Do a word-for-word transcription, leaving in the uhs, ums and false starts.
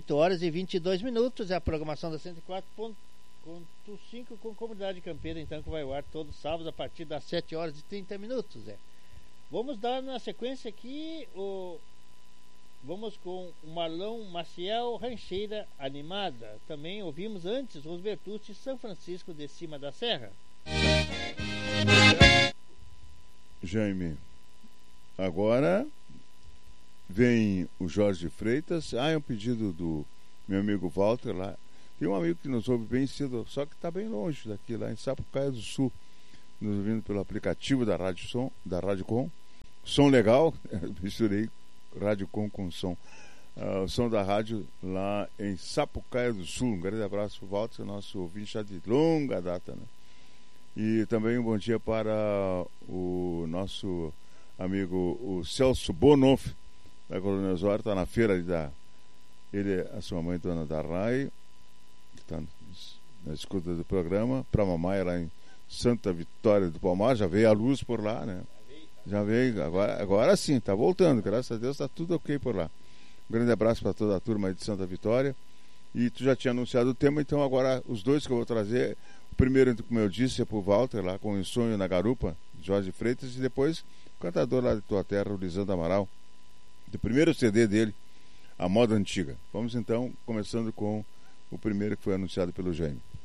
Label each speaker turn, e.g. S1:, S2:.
S1: oito horas e vinte e dois minutos, é a programação da cento e quatro ponto cinco com Comunidade Campeira, então, que vai ao ar todos os sábados a partir das sete horas e trinta minutos. É. Vamos dar na sequência aqui o... Vamos com o Marlon Maciel, Rancheira Animada. Também ouvimos antes os Bertucci, São Francisco de Cima da Serra.
S2: Jaime, agora vem o Jorge Freitas. Ah, é um pedido do meu amigo Walter lá. Tem um amigo que nos ouve bem cedo, só que está bem longe daqui, lá em Sapucaia do Sul, nos ouvindo pelo aplicativo da Rádio Som, da Rádio Com. Som legal, misturei Rádio Com com som. Uh, o som da rádio lá em Sapucaia do Sul. Um grande abraço para o Walter, nosso ouvinte já de longa data, né? E também um bom dia para o nosso amigo o Celso Bonoff, da Colônia Osório, está na feira ali da... Ele, a sua mãe, dona da Rai, que está na escuta do programa, para a mamãe lá em Santa Vitória do Palmar, já veio a luz por lá, né? Já veio, agora, agora sim, está voltando, graças a Deus está tudo ok por lá. Um grande abraço para toda a turma aí de Santa Vitória. E tu já tinha anunciado o tema, então agora os dois que eu vou trazer, o primeiro, como eu disse, é pro Walter, lá com O Sonho na Garupa, Jorge Freitas, e depois o cantador lá de tua terra, o Lisandro Amaral, do primeiro C D dele, A Moda Antiga. Vamos então, começando com o primeiro que foi anunciado pelo Jaime.